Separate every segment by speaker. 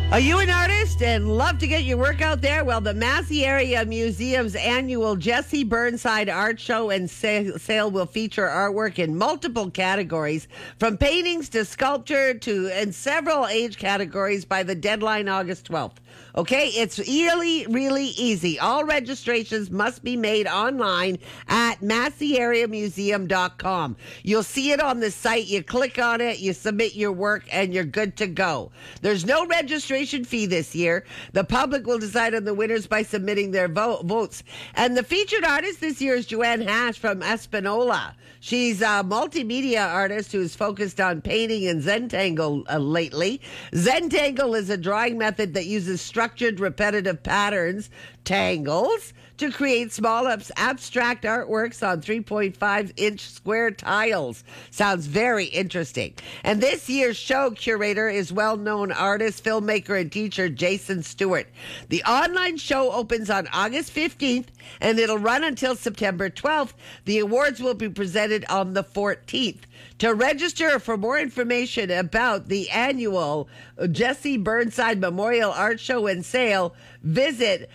Speaker 1: Are you an artist and love to get your work out there? Well, the Massey Area Museum's annual Jesse Burnside Art Show and Sale will feature artwork in multiple categories, from paintings to sculpture and several age categories by the deadline August 12th. Okay, it's really easy. All registrations must be made online at MasseyAreaMuseum.com. You'll see it on the site. You click on it, you submit your work, and you're good to go. There's no registration fee this year. The public will decide on the winners by submitting their votes. And the featured artist this year is Joanne Hash from Espanola. She's a multimedia artist who's focused on painting and Zentangle lately. Zentangle is a drawing method that uses structured, repetitive patterns, tangles, to create small abstract artworks on 3.5-inch square tiles. Sounds very interesting. And this year's show curator is well-known artist, filmmaker, and teacher Jason Stewart. The online show opens on August 15th, and it'll run until September 12th. The awards will be presented on the 14th. To register for more information about the annual Jesse Burnside Memorial Art Show and Sale, visit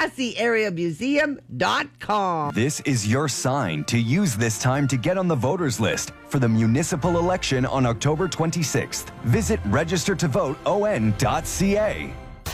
Speaker 1: MasseyAreaMuseum.com.
Speaker 2: This is your sign to use this time to get on the voters list for the municipal election on October 26th. Visit registertovoteon.ca.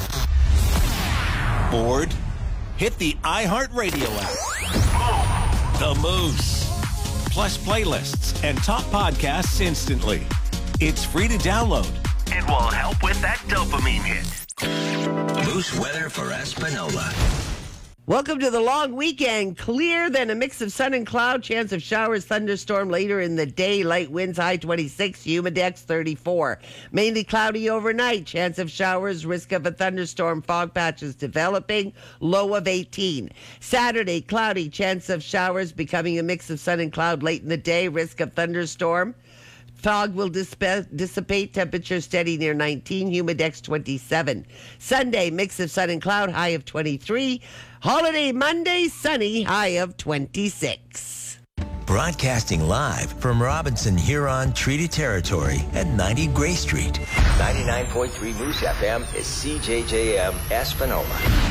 Speaker 3: Bored? Hit the iHeartRadio app. The Moose. Plus playlists and top podcasts instantly. It's free to download.
Speaker 4: It will help with that dopamine hit.
Speaker 5: Moose weather for Espanola.
Speaker 1: Welcome to the long weekend. Clear, then a mix of sun and cloud. Chance of showers, thunderstorm later in the day. Light winds, high 26, humidex 34. Mainly cloudy overnight. Chance of showers, risk of a thunderstorm. Fog patches developing, low of 18. Saturday, cloudy. Chance of showers becoming a mix of sun and cloud late in the day. Risk of thunderstorm. Fog will dissipate, temperature steady near 19, humidex 27. Sunday, mix of sun and cloud, high of 23. Holiday Monday, sunny, high of 26.
Speaker 5: Broadcasting live from Robinson Huron Treaty Territory at 90 Gray Street. 99.3 Moose FM is CJJM Espanola.